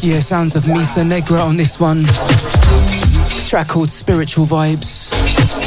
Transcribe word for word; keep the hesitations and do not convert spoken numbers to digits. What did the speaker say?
Yeah, sounds of Misa Negra on this one. Track called Spiritual Vibes.